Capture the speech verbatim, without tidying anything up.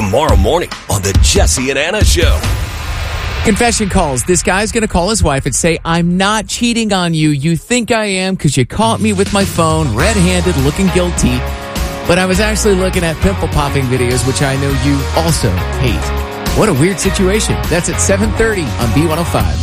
tomorrow morning on the Jesse and Anna Show. Confession calls. This guy's going to call his wife and say, I'm not cheating on you. You think I am because you caught me with my phone, red-handed, looking guilty. But I was actually looking at pimple popping videos, which I know you also hate. What a weird situation. That's at seven thirty on B one oh five.